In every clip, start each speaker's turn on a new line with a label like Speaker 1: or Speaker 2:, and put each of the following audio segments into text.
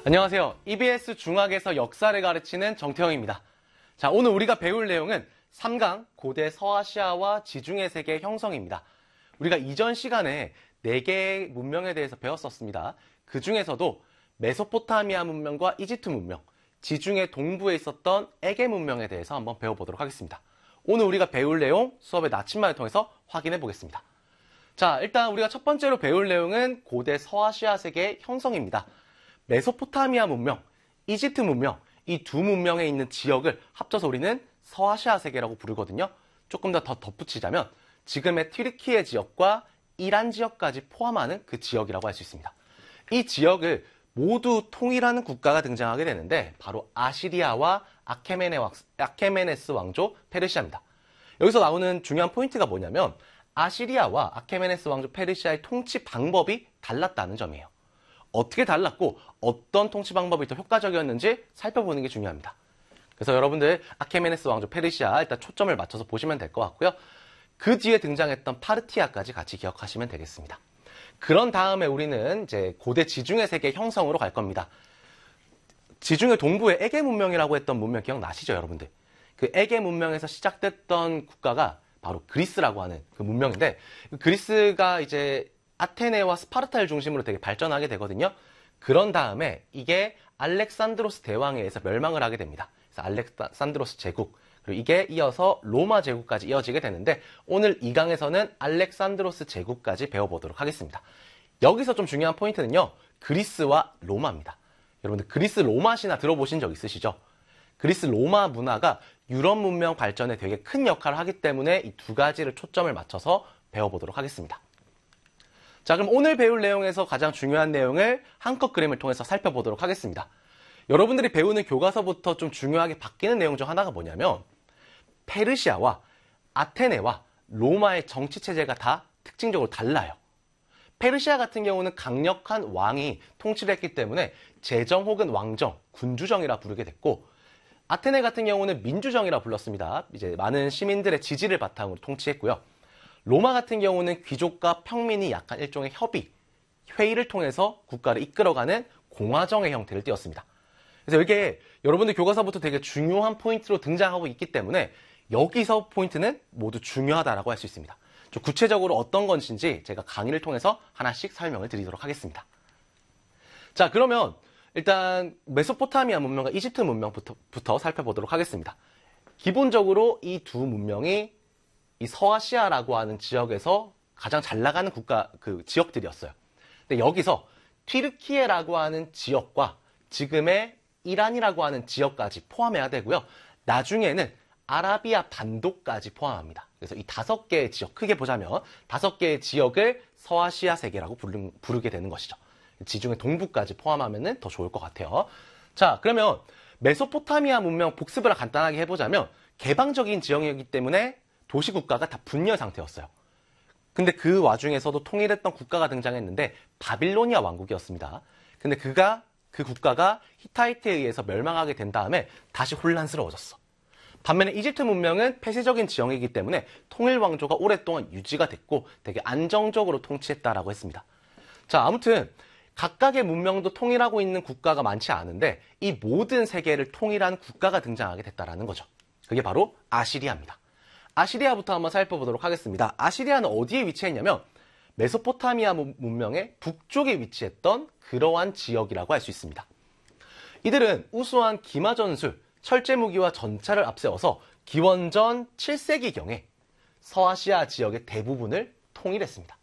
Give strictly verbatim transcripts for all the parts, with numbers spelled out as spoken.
Speaker 1: 안녕하세요. 이비에스 중학에서 역사를 가르치는 정태형입니다. 자, 오늘 우리가 배울 내용은 삼 강 고대 서아시아와 지중해 세계의 형성입니다. 우리가 이전 시간에 네 개의 문명에 대해서 배웠었습니다. 그 중에서도 메소포타미아 문명과 이집트 문명, 지중해 동부에 있었던 에게 문명에 대해서 한번 배워보도록 하겠습니다. 오늘 우리가 배울 내용 수업의 나침반을 통해서 확인해 보겠습니다. 자, 일단 우리가 첫 번째로 배울 내용은 고대 서아시아 세계의 형성입니다. 메소포타미아 문명, 이집트 문명, 이 두 문명에 있는 지역을 합쳐서 우리는 서아시아 세계라고 부르거든요. 조금 더 더 덧붙이자면 지금의 튀르키예 지역과 이란 지역까지 포함하는 그 지역이라고 할 수 있습니다. 이 지역을 모두 통일하는 국가가 등장하게 되는데 바로 아시리아와 아케메네 왕, 아케메네스 왕조 페르시아입니다. 여기서 나오는 중요한 포인트가 뭐냐면 아시리아와 아케메네스 왕조 페르시아의 통치 방법이 달랐다는 점이에요. 어떻게 달랐고 어떤 통치 방법이 더 효과적이었는지 살펴보는 게 중요합니다. 그래서 여러분들 아케메네스 왕조 페르시아 일단 초점을 맞춰서 보시면 될 것 같고요. 그 뒤에 등장했던 파르티아까지 같이 기억하시면 되겠습니다. 그런 다음에 우리는 이제 고대 지중해 세계 형성으로 갈 겁니다. 지중해 동부의 에게 문명이라고 했던 문명 기억나시죠, 여러분들? 그 에게 문명에서 시작됐던 국가가 바로 그리스라고 하는 그 문명인데 그리스가 이제 아테네와 스파르타를 중심으로 되게 발전하게 되거든요. 그런 다음에 이게 알렉산드로스 대왕에 의해서 멸망을 하게 됩니다. 그래서 알렉산드로스 제국, 그리고 이게 이어서 로마 제국까지 이어지게 되는데 오늘 이 강에서는 알렉산드로스 제국까지 배워보도록 하겠습니다. 여기서 좀 중요한 포인트는요. 그리스와 로마입니다. 여러분들 그리스 로마 신화 들어보신 적 있으시죠? 그리스 로마 문화가 유럽 문명 발전에 되게 큰 역할을 하기 때문에 이 두 가지를 초점을 맞춰서 배워보도록 하겠습니다. 자, 그럼 오늘 배울 내용에서 가장 중요한 내용을 한컷 그림을 통해서 살펴보도록 하겠습니다. 여러분들이 배우는 교과서부터 좀 중요하게 바뀌는 내용 중 하나가 뭐냐면 페르시아와 아테네와 로마의 정치체제가 다 특징적으로 달라요. 페르시아 같은 경우는 강력한 왕이 통치를 했기 때문에 제정 혹은 왕정, 군주정이라 부르게 됐고 아테네 같은 경우는 민주정이라 불렀습니다. 이제 많은 시민들의 지지를 바탕으로 통치했고요. 로마 같은 경우는 귀족과 평민이 약간 일종의 협의, 회의를 통해서 국가를 이끌어가는 공화정의 형태를 띄었습니다. 그래서 이게 여러분들 교과서부터 되게 중요한 포인트로 등장하고 있기 때문에 여기서 포인트는 모두 중요하다라고 할 수 있습니다. 좀 구체적으로 어떤 것인지 제가 강의를 통해서 하나씩 설명을 드리도록 하겠습니다. 자, 그러면 일단 메소포타미아 문명과 이집트 문명부터 부터 살펴보도록 하겠습니다. 기본적으로 이 두 문명이 이 서아시아라고 하는 지역에서 가장 잘 나가는 국가, 그 지역들이었어요. 근데 여기서 튀르키예라고 하는 지역과 지금의 이란이라고 하는 지역까지 포함해야 되고요. 나중에는 아라비아 반도까지 포함합니다. 그래서 이 다섯 개의 지역, 크게 보자면 다섯 개의 지역을 서아시아 세계라고 부르, 부르게 되는 것이죠. 지중해 동부까지 포함하면 더 좋을 것 같아요. 자, 그러면 메소포타미아 문명 복습을 간단하게 해보자면 개방적인 지형이기 때문에 도시국가가 다 분열 상태였어요. 근데 그 와중에서도 통일했던 국가가 등장했는데 바빌로니아 왕국이었습니다. 근데 그가 그 국가가 히타이트에 의해서 멸망하게 된 다음에 다시 혼란스러워졌어. 반면에 이집트 문명은 폐쇄적인 지형이기 때문에 통일 왕조가 오랫동안 유지가 됐고 되게 안정적으로 통치했다라고 했습니다. 자, 아무튼 각각의 문명도 통일하고 있는 국가가 많지 않은데 이 모든 세계를 통일한 국가가 등장하게 됐다라는 거죠. 그게 바로 아시리아입니다. 아시리아부터 한번 살펴보도록 하겠습니다. 아시리아는 어디에 위치했냐면 메소포타미아 문명의 북쪽에 위치했던 그러한 지역이라고 할 수 있습니다. 이들은 우수한 기마전술, 철제무기와 전차를 앞세워서 기원전 칠 세기경에 서아시아 지역의 대부분을 통일했습니다.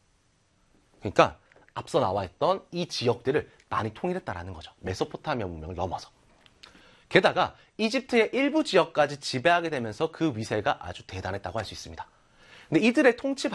Speaker 1: 그러니까 앞서 나와 있던 이 지역들을 많이 통일했다라는 거죠. 메소포타미아 문명을 넘어서. 게다가 이집트의 일부 지역까지 지배하게 되면서 그 위세가 아주 대단했다고 할 수 있습니다. 근데 이들의 통치